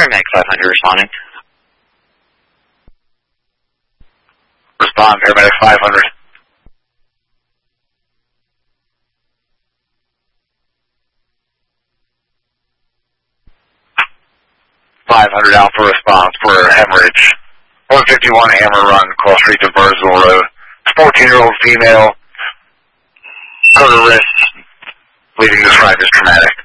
Paramedic 500 responding. Respond, Paramedic 500. Alpha response for hemorrhage. 151 Hammer Run, Call Street to Burnsville Road. 14-year-old female, cut her wrist, bleeding described as traumatic.